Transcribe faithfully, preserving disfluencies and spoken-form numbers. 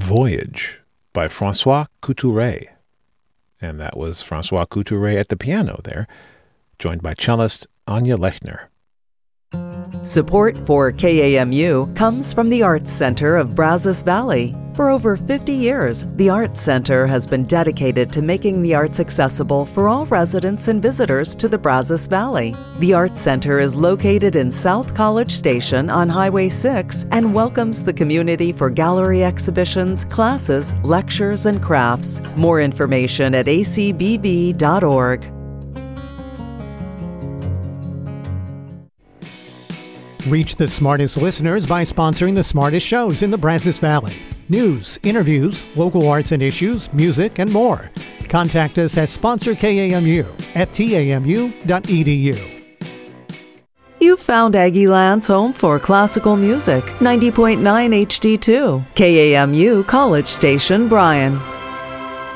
Voyage by Francois Couturier. And that was Francois Couturier at the piano there, joined by cellist Anya Lechner. Support for K A M U comes from the Arts Center of Brazos Valley. For over fifty years, the Arts Center has been dedicated to making the arts accessible for all residents and visitors to the Brazos Valley. The Arts Center is located in South College Station on Highway six and welcomes the community for gallery exhibitions, classes, lectures, and crafts. More information at a c b v dot org. Reach the smartest listeners by sponsoring the smartest shows in the Brazos Valley. News, interviews, local arts and issues, music, and more. Contact us at sponsor K A M U at t a m u dot e d u. You've found Aggieland's home for classical music, ninety point nine H D two, K A M U College Station, Bryan.